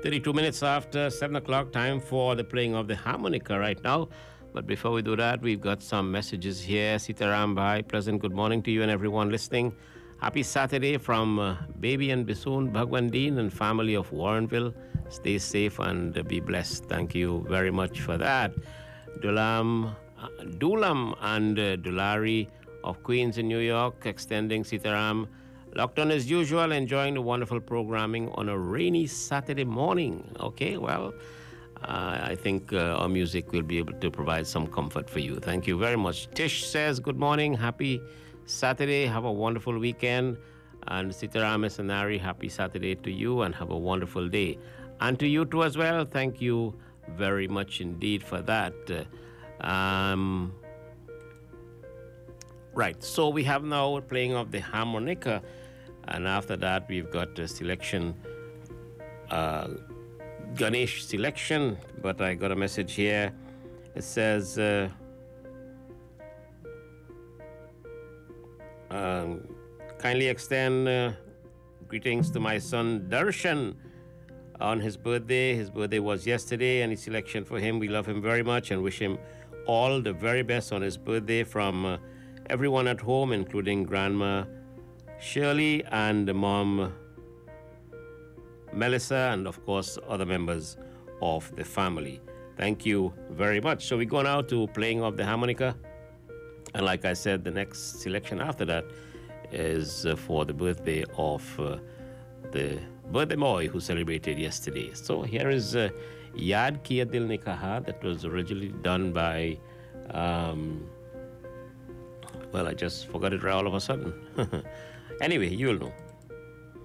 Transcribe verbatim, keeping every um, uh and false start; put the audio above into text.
thirty-two minutes after seven o'clock, time for the playing of the harmonica right now. But before we do that, we've got some messages here. Sitaram Bhai, pleasant good morning to you and everyone listening. Happy Saturday from uh, Baby and Bisoon, Bhagwandeen and family of Warrenville. Stay safe and uh, be blessed. Thank you very much for that. Dulam, uh, Dulam and uh, Dulari of Queens in New York, extending Sitaram. Locked on as usual, enjoying the wonderful programming on a rainy Saturday morning. Okay, well, uh, I think uh, our music will be able to provide some comfort for you. Thank you very much. Tish says, good morning, happy Saturday, have a wonderful weekend. And Sitaram Sanari, happy Saturday to you and have a wonderful day. And to you too as well, thank you very much indeed for that. Uh, um, right, so we have now playing of the harmonica. And after that, we've got a selection, uh, Ganesh selection. But I got a message here. It says, uh, um, kindly extend uh, greetings to my son Darshan on his birthday. His birthday was yesterday, and his selection for him. We love him very much and wish him all the very best on his birthday from uh, everyone at home, including Grandma Shirley and Mom Melissa, and of course other members of the family. Thank you very much. So we go now to playing of the harmonica, and like I said, the next selection after that is uh, for the birthday of uh, the birthday boy who celebrated yesterday. So here is uh, Yaad Kiya Dil Ne Kaha, that was originally done by um, well, I just forgot it all of a sudden. Anyway, you'll know.